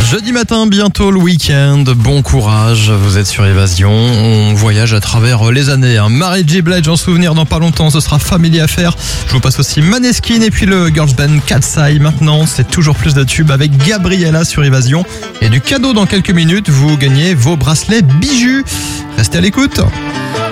Jeudi matin, bientôt le week-end. Bon courage, vous êtes sur Évasion. On voyage à travers les années. Mary J. Blige en souvenir dans pas longtemps, ce sera Family Affair. Je vous passe aussi Maneskin et puis le girls band Cat's Eye. Maintenant, c'est toujours plus de tubes avec Gabriella sur Évasion. Et du cadeau dans quelques minutes, vous gagnez vos bracelets bijoux. Restez à l'écoute.